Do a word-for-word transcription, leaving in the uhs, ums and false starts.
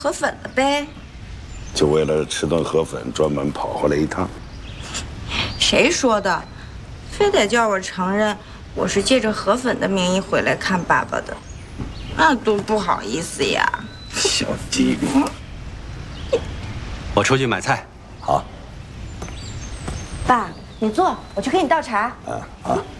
河粉了呗。 就为了吃顿河粉，专门跑回来一趟。 谁说的？非得叫我承认我是借着河粉的名义回来看爸爸的，那多不好意思呀。 小鸡， 我出去买菜。 好。 爸，你坐，我去给你倒茶。 啊啊。